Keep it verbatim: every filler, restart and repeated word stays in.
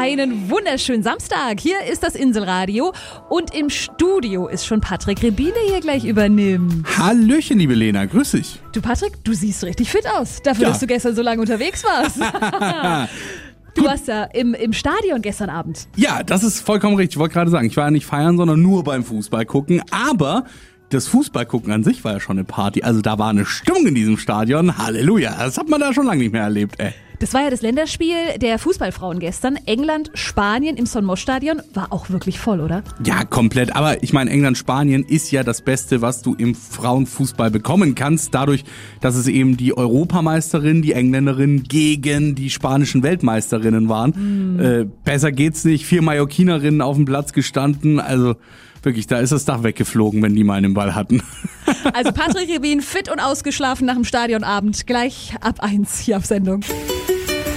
einen wunderschönen Samstag. Hier ist das Inselradio und im Studio ist schon Patrick Rebin, der hier gleich übernimmt. Hallöchen, liebe Lena, grüß dich. Du Patrick, du siehst richtig fit aus, dafür, Ja. dass du gestern so lange unterwegs warst. Du warst ja im, im Stadion gestern Abend. Ja, das ist vollkommen richtig. Ich wollte gerade sagen, ich war ja nicht feiern, sondern nur beim Fußball gucken. Aber das Fußballgucken an sich war ja schon eine Party. Also da war eine Stimmung in diesem Stadion. Halleluja, das hat man da schon lange nicht mehr erlebt, ey. Das war ja das Länderspiel der Fußballfrauen gestern. England, Spanien im Son Mosch Stadion war auch wirklich voll, oder? Ja, komplett. Aber ich meine, England-Spanien ist ja das Beste, was du im Frauenfußball bekommen kannst. Dadurch, dass es eben die Europameisterin, die Engländerin gegen die spanischen Weltmeisterinnen waren. Mhm. Äh, besser geht's nicht. Vier Mallorquinerinnen auf dem Platz gestanden. Also wirklich, da ist das Dach weggeflogen, wenn die mal einen Ball hatten. Also Patrick Rebin, fit und ausgeschlafen nach dem Stadionabend. Gleich ab eins hier auf Sendung.